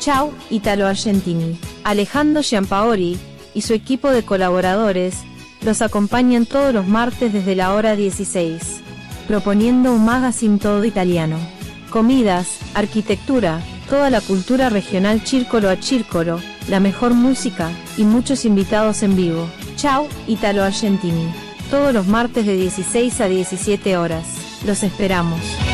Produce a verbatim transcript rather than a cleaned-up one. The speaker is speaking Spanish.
Ciao, Italo Argentini. Alejandro Giampaoli y su equipo de colaboradores los acompañan todos los martes desde la hora dieciséis, proponiendo un magazine todo italiano. Comidas, arquitectura, toda la cultura regional círcolo a círcolo, la mejor música y muchos invitados en vivo. Ciao, Italo Argentini. Todos los martes de dieciséis a diecisiete horas. Los esperamos.